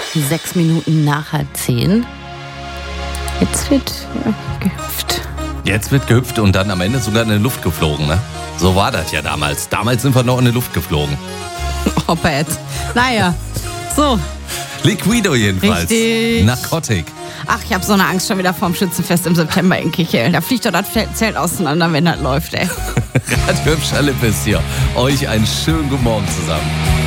6 Minuten nach 10. Jetzt wird gehüpft. Jetzt wird gehüpft und dann am Ende sogar in die Luft geflogen, ne? So war das ja damals. Damals sind wir noch in die Luft geflogen. Oh, bad. Naja, so. Liquido jedenfalls. Richtig. Narcotic. Ach, ich habe so eine Angst schon wieder vorm Schützenfest im September in Kichel. Da fliegt doch das Zelt auseinander, wenn das läuft, ey. Radio Hübscher Lippe ist hier. Euch einen schönen guten Morgen zusammen.